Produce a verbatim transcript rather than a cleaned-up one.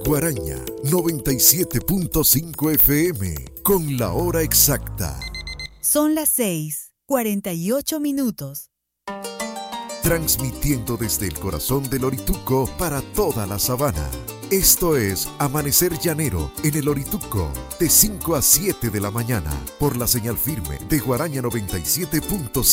Guaraña noventa y siete punto cinco F M con la hora exacta. Son las seis, cuarenta y ocho minutos. Transmitiendo desde el corazón del Orituco para toda la sabana. Esto es Amanecer Llanero en el Orituco, de cinco a siete de la mañana, por la señal firme de Guaraña noventa y siete punto cinco.